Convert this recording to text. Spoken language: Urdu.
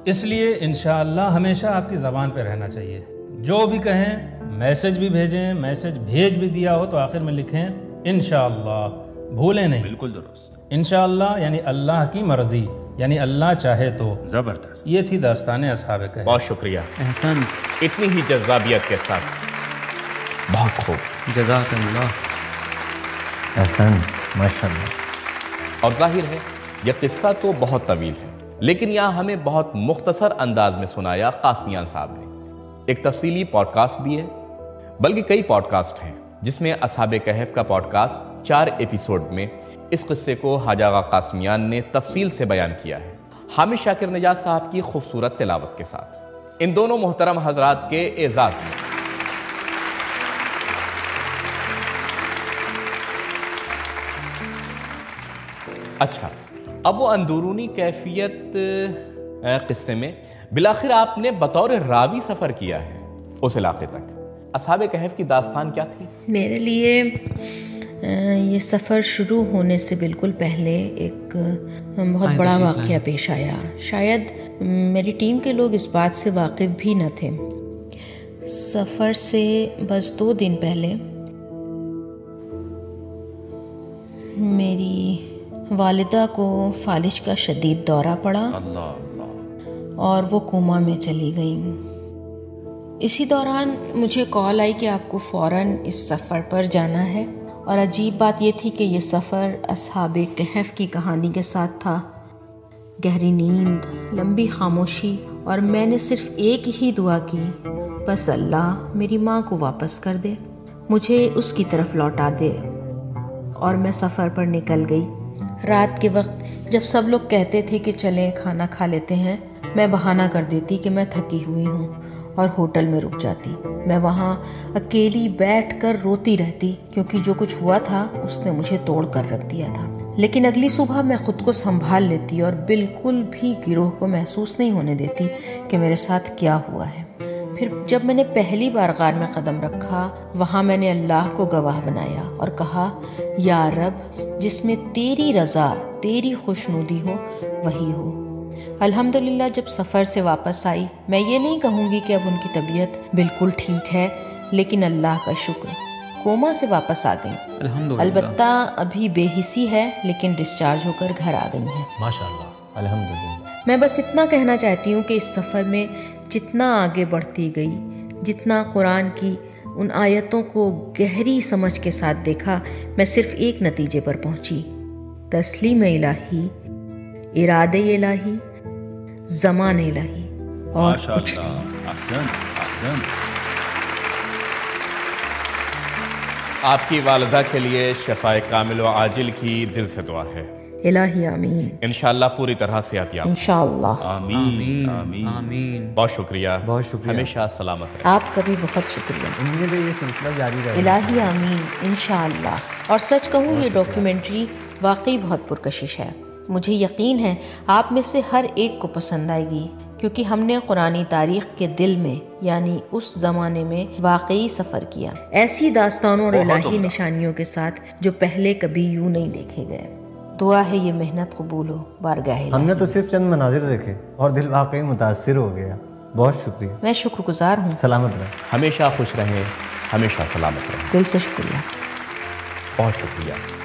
اس لیے انشاءاللہ ہمیشہ آپ کی زبان پہ رہنا چاہیے. جو بھی کہیں، میسج بھی بھیجیں، میسج بھیج بھی دیا ہو تو آخر میں لکھیں انشاءاللہ، بھولیں نہیں. بالکل درست. انشاءاللہ یعنی اللہ کی مرضی، یعنی اللہ چاہے تو. زبردست. یہ تھی داستان اصحاب کہف. بہت شکریہ. احسن. اتنی ہی جذابیت کے ساتھ. بہت خوب. جزاک اللہ. احسن، ماشاءاللہ. اور ظاہر ہے یہ قصہ تو بہت طویل ہے، لیکن یہاں ہمیں بہت مختصر انداز میں سنایا قاسمیان صاحب نے. ایک تفصیلی پوڈ کاسٹ بھی ہے، بلکہ کئی پوڈ کاسٹ ہیں، جس میں اصحاب کہف کا پوڈ کاسٹ 4 ایپیسوڈ میں اس قصے کو حاج آغا قاسمیان نے تفصیل سے بیان کیا ہے، حامد شاکر نجات صاحب کی خوبصورت تلاوت کے ساتھ. ان دونوں محترم حضرات کے اعزاز میں اچھا، اب وہ اندرونی کیفیت قصے میں بالآخر آپ نے بطور راوی سفر کیا ہے اس علاقے تک. اصحاب کہف کی داستان کیا تھی؟ میرے لیے یہ سفر شروع ہونے سے بالکل پہلے ایک بہت بڑا واقعہ پیش آیا. شاید میری ٹیم کے لوگ اس بات سے واقف بھی نہ تھے. سفر سے بس 2 دن پہلے میری والدہ کو فالج کا شدید دورہ پڑا اور وہ کوما میں چلی گئیں. اسی دوران مجھے کال آئی کہ آپ کو فوراً اس سفر پر جانا ہے، اور عجیب بات یہ تھی کہ یہ سفر اصحاب کہف کی کہانی کے ساتھ تھا. گہری نیند، لمبی خاموشی، اور میں نے صرف ایک ہی دعا کی، بس اللہ میری ماں کو واپس کر دے، مجھے اس کی طرف لوٹا دے. اور میں سفر پر نکل گئی. رات کے وقت جب سب لوگ کہتے تھے کہ چلیں کھانا کھا لیتے ہیں، میں بہانہ کر دیتی کہ میں تھکی ہوئی ہوں اور ہوٹل میں رک جاتی. میں وہاں اکیلی بیٹھ کر روتی رہتی، کیونکہ جو کچھ ہوا تھا اس نے مجھے توڑ کر رکھ دیا تھا. لیکن اگلی صبح میں خود کو سنبھال لیتی اور بالکل بھی گروہ کو محسوس نہیں ہونے دیتی کہ میرے ساتھ کیا ہوا ہے. پھر جب میں نے پہلی بار غار میں قدم رکھا، وہاں میں نے اللہ کو گواہ بنایا اور کہا، یا رب، جس میں تیری رضا، تیری خوشنودی ہو وہی ہو. الحمدللہ جب سفر سے واپس آئی، میں یہ نہیں کہوں گی کہ اب ان کی طبیعت بالکل ٹھیک ہے، لیکن اللہ کا شکر کوما سے واپس آ گئیں. الحمدللہ. البتہ ابھی بے حسی ہے، لیکن ڈسچارج ہو کر گھر آ گئی ہیں. ماشاءاللہ. الحمدللہ. میں بس اتنا کہنا چاہتی ہوں کہ اس سفر میں جتنا آگے بڑھتی گئی، جتنا قرآن کی ان آیتوں کو گہری سمجھ کے ساتھ دیکھا، میں صرف ایک نتیجے پر پہنچی: تسلیم الہی، ارادے الہی، زمان الہی، اور کچھ نہیں. احسن. آپ کی والدہ کے لیے شفائے کامل و عاجل کی دل سے دعا ہے. الہی آمین. انشاءاللہ پوری طرح صحت یاب. انشاءاللہ. آمین. آمین آمین. بہت شکریہ. بہت شکریہ. ہمیشہ سلامت رہیں. آپ کا بھی بہت شکریہ. امید ہے یہ سلسلہ جاری رہے. الہی آمین. انشاءاللہ. اور سچ کہوں، یہ ڈاکیومنٹری واقعی بہت پرکشش ہے. مجھے یقین ہے آپ میں سے ہر ایک کو پسند آئے گی، کیونکہ ہم نے قرآنی تاریخ کے دل میں، یعنی اس زمانے میں واقعی سفر کیا، ایسی داستانوں اور الہی نشانیوں کے ساتھ جو پہلے کبھی یوں نہیں دیکھے گئے. دعا ہے یہ محنت قبول ہو بارگاہ الہی. ہم نے تو صرف چند مناظر دیکھے اور دل واقعی متاثر ہو گیا. بہت شکریہ. میں شکر گزار ہوں. سلامت رہیں. ہمیشہ خوش رہیں، ہمیشہ سلامت رہیں. دل سے شکریہ. بہت شکریہ.